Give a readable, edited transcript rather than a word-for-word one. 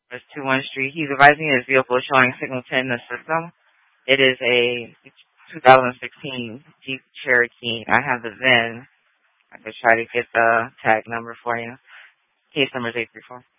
It's 21 Street. He's advising his vehicle is showing signal 10 in the system. It is a 2016 Jeep Cherokee. I have the VIN. I could try to get the tag number for you. Case number is 834.